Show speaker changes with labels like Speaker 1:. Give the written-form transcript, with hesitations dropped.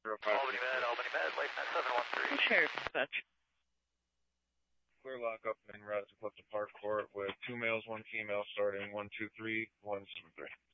Speaker 1: Albany Med, late 9713.
Speaker 2: Sheriff dispatch.
Speaker 3: Clear lockup en route to Clifton Park Court with 2 males, 1 female, starting 123-173.